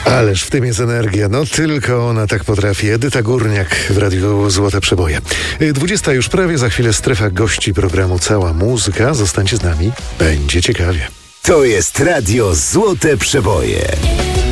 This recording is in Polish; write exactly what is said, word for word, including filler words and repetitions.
Ależ w tym jest energia, no tylko ona tak potrafi. Edyta Górniak w Radiu Złote Przeboje. dwudziesta już prawie, za chwilę strefa gości programu Cała Muzyka. Zostańcie z nami, będzie ciekawie. To jest Radio Złote Przeboje.